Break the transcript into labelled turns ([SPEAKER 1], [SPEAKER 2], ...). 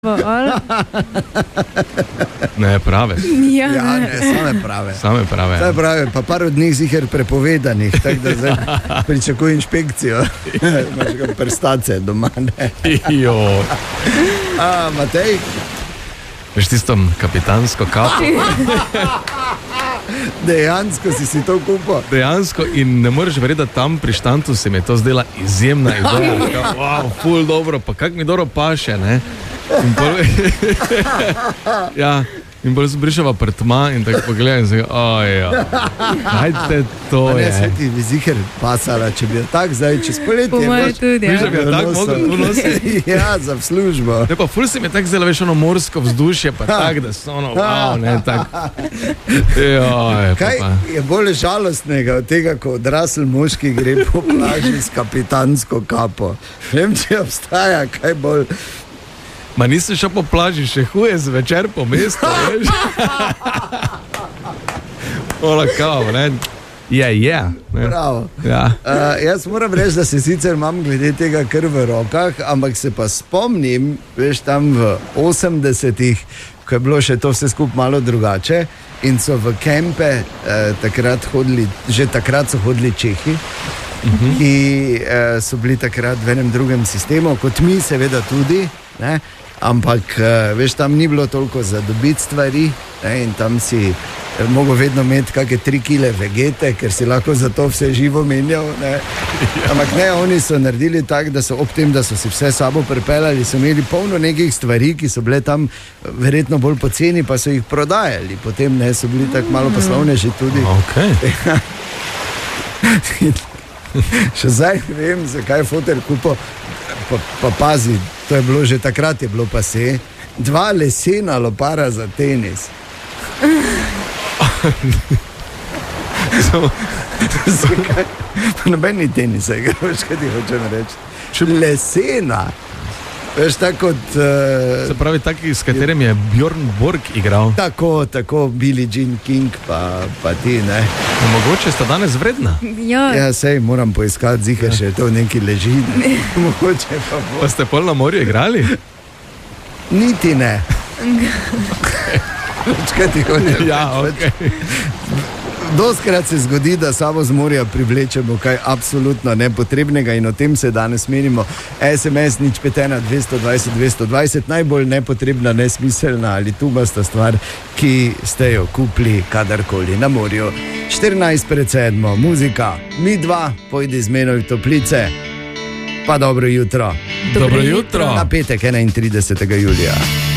[SPEAKER 1] Ne, prave.
[SPEAKER 2] Ja, ne, same prave.
[SPEAKER 1] Same prave,
[SPEAKER 2] pa par od njih ziher prepovedanih, tako da zdaj pričakujem inšpekcijo. Imaš ga prstace doma, ne?
[SPEAKER 1] Jo.
[SPEAKER 2] Matej?
[SPEAKER 1] Veš tisto kapitansko kapo?
[SPEAKER 2] Dejansko si to kupil?
[SPEAKER 1] Dejansko in ne moreš verjeti, da tam pri štantu se mi je to zdela izjemna ideja. Wow, ful dobro, pa kak mi dobro paše, ne? Ja, in bolj sem prišel v apartma in tako pogledam in sem hajte to je.
[SPEAKER 2] Ne, se ti bi ziher pasala, če bi jo tak zdaj čez poletje.
[SPEAKER 3] Po moje tudi, ja.
[SPEAKER 1] Viš, da bi jo tak mogel tu nositi?
[SPEAKER 2] Ja, za službo.
[SPEAKER 1] Ne, pa ful se mi je tak zdelo, veš, ono morsko vzdušje, pa tak, da so ono, wow, ne, tak.
[SPEAKER 2] Kaj je bolj žalostnega od tega, ko odrasel moški gre po plaži s kapitansko kapo? Vem, če obstaja kaj bolj.
[SPEAKER 1] Ma nisem šel po plaži, še huje zvečer po mestu, veš? Ola kao, ne?
[SPEAKER 2] Bravo.
[SPEAKER 1] Ja.
[SPEAKER 2] Jaz moram reči, da se sicer imam glede tega kar v rokah, ampak se pa spomnim, veš, tam v 80-ih, ko je bilo še to vse skupaj malo drugače in so v kempe že takrat so hodili Čehi, ki so bili takrat v enem drugem sistemu, kot mi seveda tudi, ne? Ampak veš, tam ni bilo toliko za dobiti stvari, ne? In tam si mogel vedno imeti kakšne 3 kile vegete, ker si lahko za to vse živo menjal, ne? Ampak ne, oni so naredili tako, da so ob tem, da so si vse sabo pripeljali, so imeli polno nekih stvari, ki so bile tam verjetno bolj poceni, pa so jih prodajali, potem ne, so bili tako malo poslovneži tudi. Še zdaj ne vem, zakaj je foter kupil, pa pazi, to je bilo že takrat, je bilo pa se 2 lesena lopara za tenis. Pa noben ni tenisa igral, veš, kaj ti hočem reči. Lesena. Veš, tako kot...
[SPEAKER 1] Se pravi, taki, s katerim je Bjorn Borg igral.
[SPEAKER 2] Tako, Billie Jean King, pa ti, ne.
[SPEAKER 1] Mogoče sta danes vredna.
[SPEAKER 2] Ja, sej, moram poiskati ziher, še to neki leži. Mogoče pa bo.
[SPEAKER 1] Pa ste pol na morju igrali?
[SPEAKER 2] Niti ne. Kaj ti hočem?
[SPEAKER 1] Ja, okej.
[SPEAKER 2] Doskrat se zgodi, da samo z morja privlečemo kaj absolutno nepotrebnega in o tem se danes menimo. SMS 051 220 220, najbolj nepotrebna, nesmiselna ali tubasta stvar, ki ste jo kupili kadarkoli na morju. 6:45, muzika, mi dva, pojdi z menoj v toplice, pa dobro jutro.
[SPEAKER 1] Dobro jutro.
[SPEAKER 2] Na petek 31. julija.